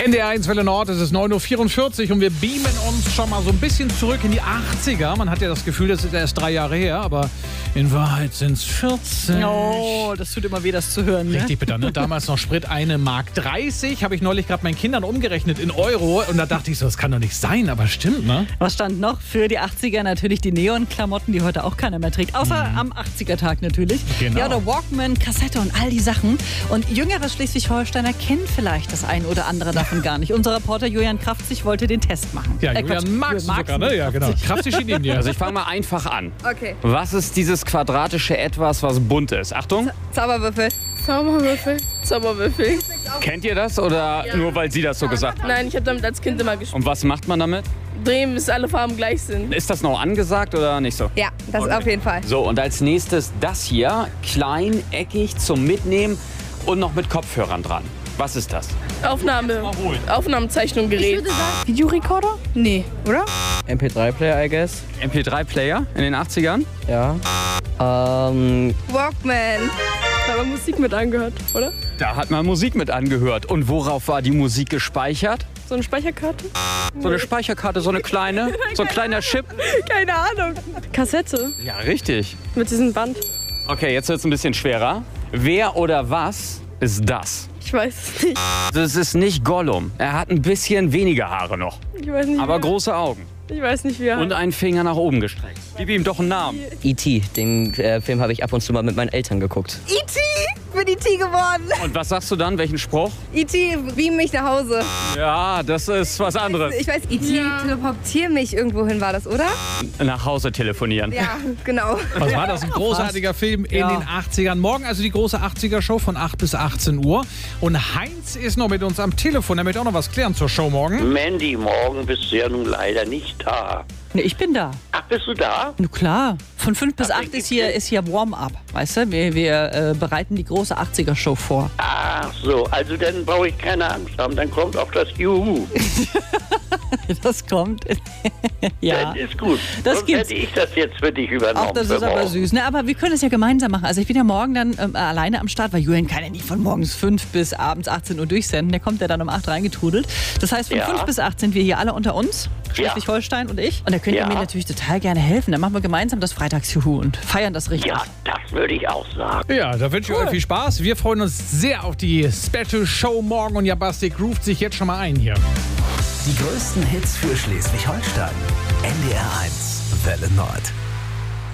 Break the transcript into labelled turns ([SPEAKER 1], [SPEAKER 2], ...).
[SPEAKER 1] NDR1 Welle Nord, es ist 9.44 Uhr und wir beamen uns schon mal so ein bisschen zurück in die 80er. Man hat ja das Gefühl, das ist erst 3 Jahre her, aber in Wahrheit sind es 14.
[SPEAKER 2] Oh, das tut immer weh, das zu hören. Ne?
[SPEAKER 1] Richtig bitter, ne? Damals noch Sprit 1,30 Mark. Habe ich neulich gerade meinen Kindern umgerechnet in Euro und da dachte ich so, das kann doch nicht sein, aber stimmt, ne?
[SPEAKER 2] Was stand noch für die 80er? Natürlich die Neon-Klamotten, die heute auch keiner mehr trägt. Außer am 80er-Tag natürlich.
[SPEAKER 1] Genau.
[SPEAKER 2] Ja, oder Walkman, Kassette und all die Sachen. Und jüngere Schleswig-Holsteiner kennen vielleicht das ein oder andere davon gar nicht. Unser Reporter Julian Krafzig wollte den Test machen.
[SPEAKER 1] Ja, Julian magst du sogar, ne? Ja, genau. Krafzig steht neben dir.
[SPEAKER 3] Also ich fange mal einfach an.
[SPEAKER 4] Okay.
[SPEAKER 3] Was ist dieses quadratische Etwas, was bunt ist? Achtung.
[SPEAKER 4] Zauberwürfel.
[SPEAKER 5] Zauberwürfel. Zauberwürfel.
[SPEAKER 3] Kennt ihr das oder nur weil sie das so gesagt hat?
[SPEAKER 5] Nein, ich habe damit als Kind immer gespielt.
[SPEAKER 3] Und was macht man damit?
[SPEAKER 5] Drehen, bis alle Farben gleich sind.
[SPEAKER 3] Ist das noch angesagt oder nicht so?
[SPEAKER 4] Ja, das ist auf jeden Fall.
[SPEAKER 3] So, und als nächstes das hier. Klein, eckig, zum Mitnehmen und noch mit Kopfhörern dran. Was ist das?
[SPEAKER 5] Aufnahmezeichnungsgerät.
[SPEAKER 4] Videorekorder? Nee, oder?
[SPEAKER 6] MP3-Player, I guess.
[SPEAKER 3] MP3-Player in den 80ern?
[SPEAKER 6] Ja.
[SPEAKER 4] Walkman.
[SPEAKER 5] Da haben wir Musik mit angehört, oder?
[SPEAKER 3] Da hat man Musik mit angehört. Und worauf war die Musik gespeichert?
[SPEAKER 5] So eine Speicherkarte?
[SPEAKER 3] So eine Speicherkarte, so eine kleine, so ein kleiner Chip.
[SPEAKER 5] Keine Ahnung. Kassette
[SPEAKER 3] Ja, richtig.
[SPEAKER 5] mit diesem Band.
[SPEAKER 3] Okay, jetzt wird es ein bisschen schwerer. Wer oder was ist das?
[SPEAKER 5] Ich weiß es nicht.
[SPEAKER 3] Das ist nicht Gollum. Er hat ein bisschen weniger Haare noch,
[SPEAKER 5] Ich weiß nicht,
[SPEAKER 3] aber
[SPEAKER 5] wie
[SPEAKER 3] große Augen.
[SPEAKER 5] ich weiß nicht, wie er
[SPEAKER 3] Und einen Finger nach oben gestreckt. Gib ihm doch einen Namen.
[SPEAKER 6] E.T., den Film habe ich ab und zu mal mit meinen Eltern geguckt.
[SPEAKER 4] E.T. Bin E.T. geworden.
[SPEAKER 3] Und was sagst du dann? Welchen Spruch?
[SPEAKER 4] E.T. beam mich nach Hause.
[SPEAKER 3] Ja, das ist was anderes.
[SPEAKER 4] Ich weiß, E.T. teleportier mich irgendwo hin, war das, oder?
[SPEAKER 3] Nach Hause telefonieren.
[SPEAKER 4] Ja, genau.
[SPEAKER 1] Was war das? Ein großartiger Film in den 80ern. Morgen also die große 80er-Show von 8 bis 18 Uhr. Und Heinz ist noch mit uns am Telefon. Er möchte auch noch was klären zur Show morgen.
[SPEAKER 7] Mandy, morgen bist du ja nun leider nicht da.
[SPEAKER 2] Ne, ich bin da.
[SPEAKER 7] Ach, bist du da?
[SPEAKER 2] Na klar. Von 5 bis
[SPEAKER 7] Ach,
[SPEAKER 2] 8 ist hier Warm-up. Weißt du, wir bereiten die große 80er-Show vor.
[SPEAKER 7] Ach so, also dann brauche ich keine Angst haben. Dann kommt auch das Juhu.
[SPEAKER 2] Das kommt. Ja.
[SPEAKER 7] Das ist gut.
[SPEAKER 2] Das
[SPEAKER 7] Sonst
[SPEAKER 2] gibt's.
[SPEAKER 7] hätte ich das jetzt für dich übernommen.
[SPEAKER 2] Ach, das
[SPEAKER 7] für
[SPEAKER 2] ist aber
[SPEAKER 7] morgen.
[SPEAKER 2] süß. Ne, aber wir können es ja gemeinsam machen. Also ich bin ja morgen dann alleine am Start, weil Julian kann ja nicht von morgens 5 bis abends 18 Uhr durchsenden. Der kommt ja dann um 8 reingetrudelt. Das heißt, von
[SPEAKER 7] Ja.
[SPEAKER 2] 5 bis 8 sind wir hier alle unter uns. Schleswig-Holstein und ich. Und da könnt ihr
[SPEAKER 7] Ja.
[SPEAKER 2] mir natürlich total gerne helfen. Dann machen wir gemeinsam das Freitagsjuhu und feiern das richtig.
[SPEAKER 7] Ja, das würde ich auch sagen.
[SPEAKER 1] Ja, da wünsche ich euch viel Spaß. Wir freuen uns sehr auf die Special Show morgen und Jabastik groovt sich jetzt schon mal ein hier.
[SPEAKER 8] Die größten Hits für Schleswig-Holstein. NDR1 Welle Nord.